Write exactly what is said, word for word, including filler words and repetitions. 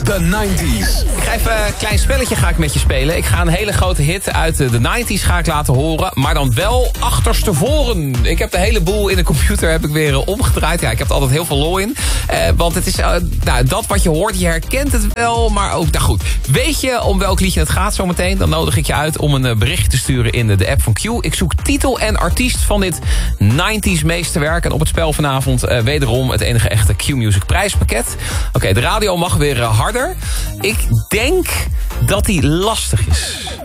de nineties. Ik ga even een klein spelletje ga ik met je spelen. Ik ga een hele grote hit uit de nineties ga ik laten horen. Maar dan wel achterstevoren. Ik heb de hele boel in de computer heb ik weer omgedraaid. Ja, ik heb er altijd heel veel lol in. Eh, want het is uh, nou, dat wat je hoort, je herkent het wel. Maar ook, nou goed. Weet je om welk liedje het gaat zometeen? Dan nodig ik je uit om een berichtje te sturen in de, de app van Q. Ik zoek titel en artiest van dit nineties meesterwerk. En op het spel vanavond uh, wederom het enige echte Q-Music prijspakket. Oké, okay, de radio mag weer uh, harder. Ik denk dat die lastig is.